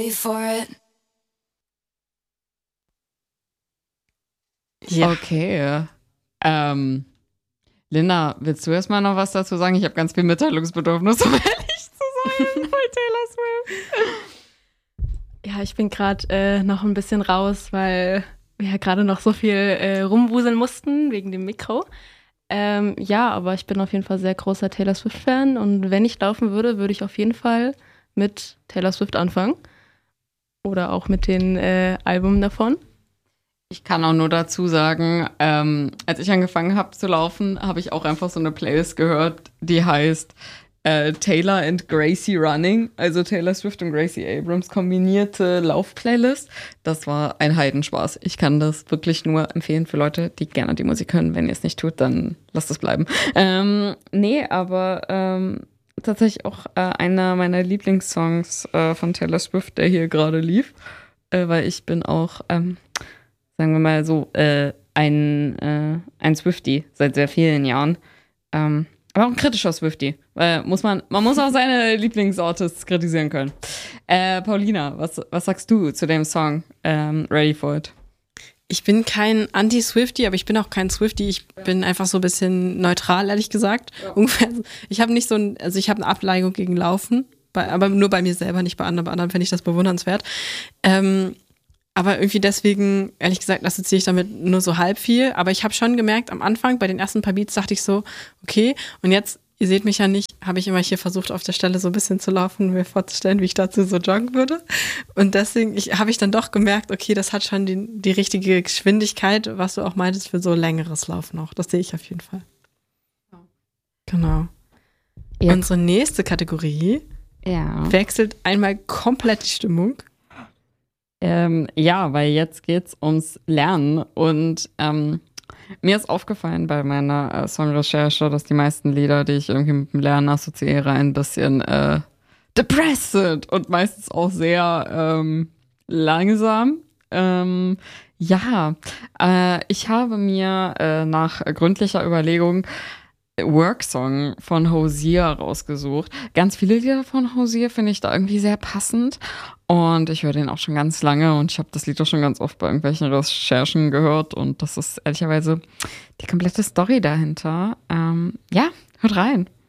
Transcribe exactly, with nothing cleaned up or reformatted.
For it. Ja. Okay. Ähm, Linda, willst du erstmal noch was dazu sagen? Ich habe ganz viel Mitteilungsbedürfnis, um ehrlich zu sein, bei Taylor Swift. Ja, ich bin gerade äh, noch ein bisschen raus, weil wir ja gerade noch so viel äh, rumwuseln mussten wegen dem Mikro. Ähm, ja, aber ich bin auf jeden Fall sehr großer Taylor Swift-Fan und wenn ich laufen würde, würde ich auf jeden Fall mit Taylor Swift anfangen. Oder auch mit den äh, Alben davon. Ich kann auch nur dazu sagen, ähm, als ich angefangen habe zu laufen, habe ich auch einfach so eine Playlist gehört, die heißt äh, Taylor and Gracie Running. Also Taylor Swift und Gracie Abrams kombinierte Laufplaylist. Das war ein Heidenspaß. Ich kann das wirklich nur empfehlen für Leute, die gerne die Musik hören. Wenn ihr es nicht tut, dann lasst es bleiben. Ähm, nee, aber ähm, tatsächlich auch äh, einer meiner Lieblingssongs äh, von Taylor Swift, der hier gerade lief. Äh, weil ich bin auch, ähm, sagen wir mal so, äh, ein, äh, ein Swiftie seit sehr vielen Jahren. Ähm, aber auch ein kritischer Swiftie. Weil muss man, man muss auch seine Lieblingsartists kritisieren können. Äh, Paulina, was, was sagst du zu dem Song ähm, Ready for It? Ich bin kein Anti-Swiftie, aber ich bin auch kein Swiftie. Ich bin einfach so ein bisschen neutral, ehrlich gesagt. Ja. Ungefähr. Ich habe nicht so ein, also ich habe eine Abneigung gegen Laufen, bei, aber nur bei mir selber, nicht bei anderen. Bei anderen finde ich das bewundernswert. Ähm, aber irgendwie deswegen, ehrlich gesagt, assoziiere ich damit nur so halb viel. Aber ich habe schon gemerkt, am Anfang, bei den ersten paar Beats, dachte ich so, okay, und jetzt, ihr seht mich ja nicht, habe ich immer hier versucht, auf der Stelle so ein bisschen zu laufen, mir vorzustellen, wie ich dazu so joggen würde. Und deswegen habe ich dann doch gemerkt, okay, das hat schon die, die richtige Geschwindigkeit, was du auch meintest, für so längeres Laufen auch. Das sehe ich auf jeden Fall. Genau. Ja. Unsere nächste Kategorie ja. wechselt einmal komplett die Stimmung. Ähm, ja, weil jetzt geht's ums Lernen und ähm, mir ist aufgefallen bei meiner äh, Songrecherche, dass die meisten Lieder, die ich irgendwie mit dem Lernen assoziiere, ein bisschen äh, depressed sind und meistens auch sehr ähm, langsam. Ähm, ja, äh, ich habe mir äh, nach gründlicher Überlegung Worksong von Hozier rausgesucht. Ganz viele Lieder von Hozier finde ich da irgendwie sehr passend und ich höre den auch schon ganz lange und ich habe das Lied auch schon ganz oft bei irgendwelchen Recherchen gehört und das ist ehrlicherweise die komplette Story dahinter. Ähm, ja, hört rein.